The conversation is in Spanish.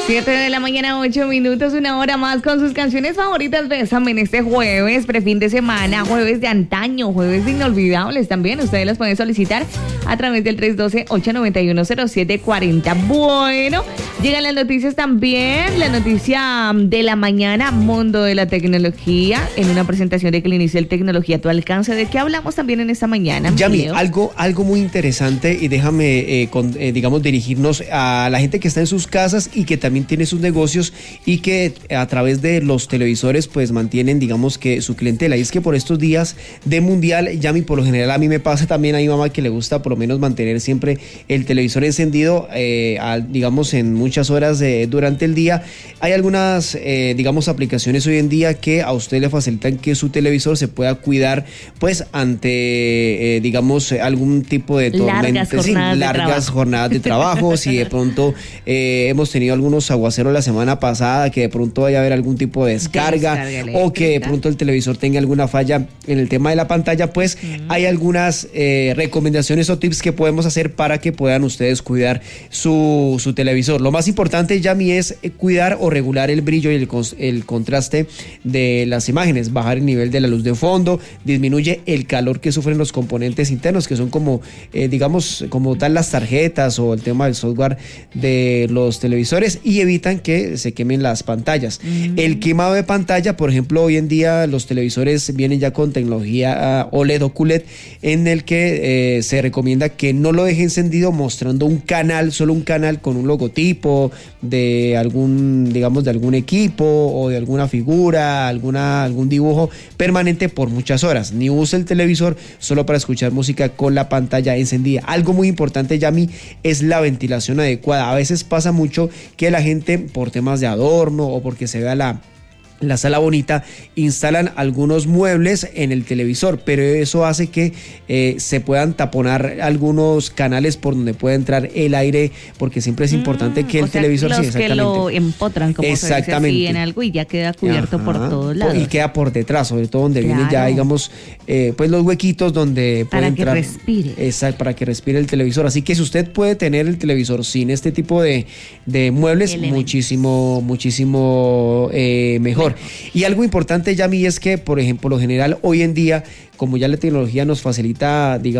7 de la mañana, 8 minutos, una hora más con sus canciones favoritas. Bésame en este jueves, prefin de semana, jueves de antaño, jueves de inolvidables también. Ustedes las pueden solicitar a través del 312-891-0740. Bueno, llegan las noticias también. La noticia de la mañana, mundo de la tecnología, en una presentación de Clinicel Tecnología a tu alcance. ¿De qué hablamos también en esta mañana? Yami, algo muy interesante, y déjame, digamos, dirigirnos a la gente que está en sus casas y que también tiene sus negocios y que a través de los televisores pues mantienen, digamos, que su clientela. Y es que por estos días de mundial, Yami, por lo general a mí me pasa también, a mi mamá que le gusta por lo menos mantener siempre el televisor encendido, digamos, en muchas horas durante el día. Hay algunas, digamos, aplicaciones hoy en día que a usted le facilitan que su televisor se pueda cuidar pues ante, digamos, algún tipo de tormenta, largas jornadas de trabajo. Si de pronto hemos tenido algunos aguaceros la semana pasada, que de pronto vaya a haber algún tipo de descarga o que de pronto el televisor tenga alguna falla en el tema de la pantalla, pues hay algunas recomendaciones o tips que podemos hacer para que puedan ustedes cuidar su televisor. Lo más importante, Yami, es cuidar o regular el brillo y el contraste de las imágenes, bajar el nivel de la luz de fondo, disminuye el calor que sufren los componentes internos, que son como, digamos, como tal las tarjetas o el tema del software de los televisores, y evitan que se quemen las pantallas. El quemado de pantalla, por ejemplo, hoy en día los televisores vienen ya con tecnología OLED o QLED, en el que se recomienda que no lo deje encendido mostrando un canal, solo un canal con un logotipo de algún, digamos, de algún equipo o de alguna figura, algún dibujo permanente por muchas horas. Ni use el televisor solo para escuchar música con la pantalla encendida. Algo muy importante, Yami, es la ventilación adecuada. A veces pasa mucho que la gente, por temas de adorno o porque se vea la sala bonita, instalan algunos muebles en el televisor, pero eso hace que se puedan taponar algunos canales por donde puede entrar el aire, porque siempre es importante que el televisor... Los que lo empotran, como se dice así, en algo, y ya queda cubierto por todos lados. Y queda por detrás, sobre todo donde vienen ya, digamos, pues los huequitos donde puede entrar. Para que respire. Exacto, para que respire el televisor. Así que si usted puede tener el televisor sin este tipo de muebles, muchísimo mejor. Y algo importante, Yami, es que, por ejemplo, lo general hoy en día, como ya la tecnología nos facilita, digamos,